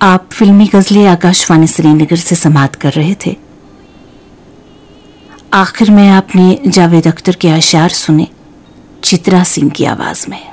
आप फिल्मी गजलें आकाशवाणी श्रीनगर से समाअत कर रहे थे। आखिर में आपने जावेद अख्तर के अशार सुने चित्रा सिंह की आवाज में।